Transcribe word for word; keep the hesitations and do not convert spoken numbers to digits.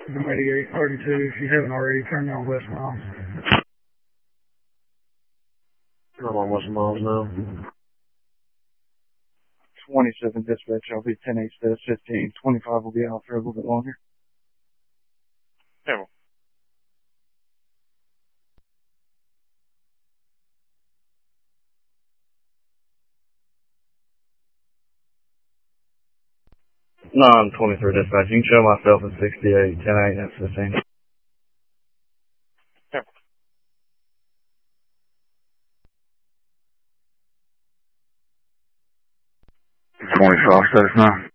eighty-eight thirty-two, if you haven't already, turn down West Miles. I'm on West Miles now. twenty-seven dispatch, I'll be ten eight instead of fifteen. twenty-five will be out for a little bit longer. Yeah. No, I'm twenty-three dispatch. You can show myself at sixty-eight, ten eight, and fifteen. Yeah. twenty-five, status now.